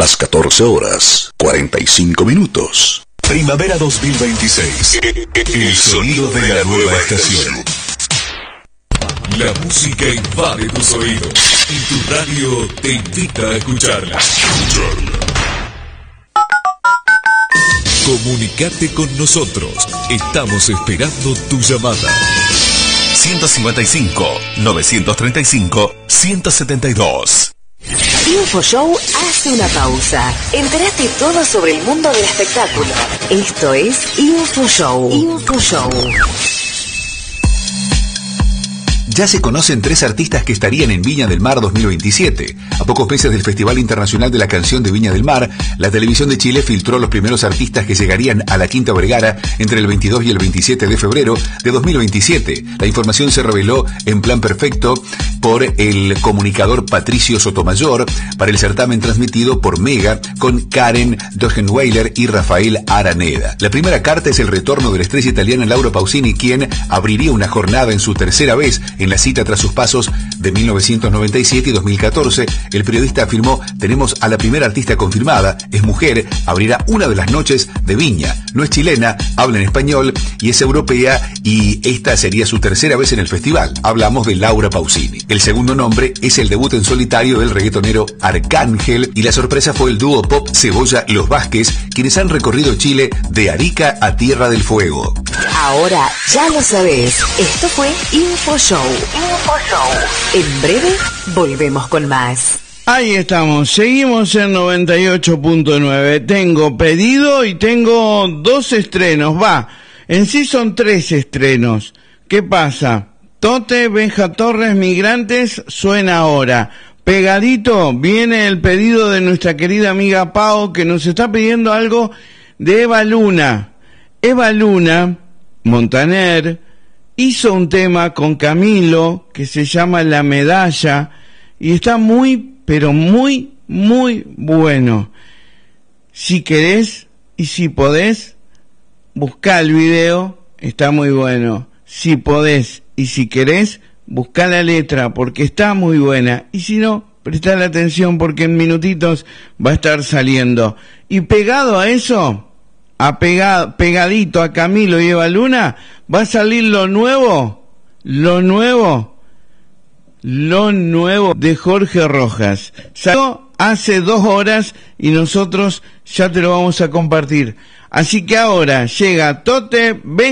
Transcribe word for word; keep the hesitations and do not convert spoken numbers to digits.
las catorce horas, cuarenta y cinco minutos. Primavera dos mil veintiséis. El sonido de la nueva estación. La música invade tus oídos y tu radio te invita a escucharla. Escucharla. Comunicate con nosotros. Estamos esperando tu llamada. ciento cincuenta y cinco, novecientos treinta y cinco, ciento setenta y dos. InfoShow hace una pausa. Entérate todo sobre el mundo del espectáculo. Esto es InfoShow. InfoShow. Ya se conocen tres artistas que estarían en Viña del Mar dos mil veintisiete. A pocos meses del Festival Internacional de la Canción de Viña del Mar, la televisión de Chile filtró los primeros artistas que llegarían a la Quinta Vergara entre el veintidós y el veintisiete de febrero de dos mil veintisiete. La información se reveló en plan perfecto por el comunicador Patricio Sotomayor para el certamen transmitido por Mega con Karen Dogenweiler y Rafael Araneda. La primera carta es el retorno de la estrella italiana Laura Pausini, quien abriría una jornada en su tercera vez en la cita tras sus pasos de mil novecientos noventa y siete y dos mil catorce. El periodista afirmó: tenemos a la primera artista confirmada, es mujer, abrirá una de las noches de Viña. No es chilena, habla en español y es europea, y esta sería su tercera vez en el festival. Hablamos de Laura Pausini. El segundo nombre es el debut en solitario del reggaetonero Arcángel, y la sorpresa fue el dúo pop Cebolla Los Vázquez, quienes han recorrido Chile de Arica a Tierra del Fuego. Ahora ya lo sabés. Esto fue InfoShow. InfoShow. En breve volvemos con más. Ahí estamos, seguimos en noventa y ocho punto nueve. Tengo pedido y tengo dos estrenos. Va, en sí son tres estrenos. ¿Qué pasa? Tote, Benja Torres, Migrantes, suena ahora. Pegadito viene el pedido de nuestra querida amiga Pau, que nos está pidiendo algo de Eva Luna. Eva Luna Montaner hizo un tema con Camilo que se llama La Medalla y está muy, pero muy, muy bueno. Si querés y si podés, buscá el video, está muy bueno. Si podés y si querés, buscá la letra porque está muy buena. Y si no, prestá atención porque en minutitos va a estar saliendo. Y pegado a eso, a pegado, pegadito a Camilo y Eva Luna, va a salir lo nuevo, lo nuevo, lo nuevo de Jorge Rojas. Salió hace dos horas y nosotros ya te lo vamos a compartir. Así que ahora llega Tote, ven